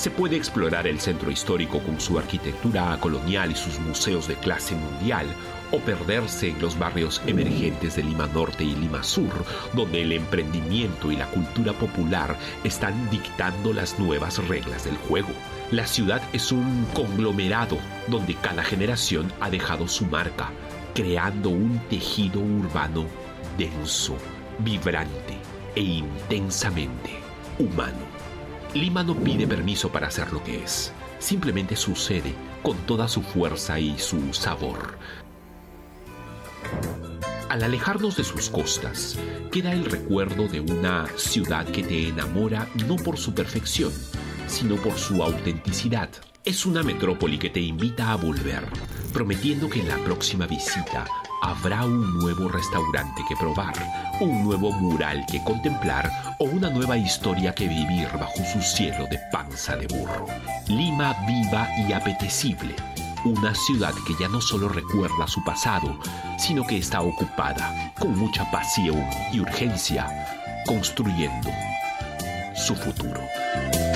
Se puede explorar el centro histórico con su arquitectura colonial y sus museos de clase mundial, o perderse en los barrios emergentes de Lima Norte y Lima Sur, donde el emprendimiento y la cultura popular están dictando las nuevas reglas del juego. La ciudad es un conglomerado donde cada generación ha dejado su marca, creando un tejido urbano denso, vibrante e intensamente humano. Lima no pide permiso para ser lo que es, simplemente sucede con toda su fuerza y su sabor. Al alejarnos de sus costas, queda el recuerdo de una ciudad que te enamora no por su perfección, sino por su autenticidad. Es una metrópoli que te invita a volver, prometiendo que en la próxima visita habrá un nuevo restaurante que probar, un nuevo mural que contemplar o una nueva historia que vivir bajo su cielo de panza de burro. Lima viva y apetecible. Una ciudad que ya no solo recuerda su pasado, sino que está ocupada, con mucha pasión y urgencia, construyendo su futuro.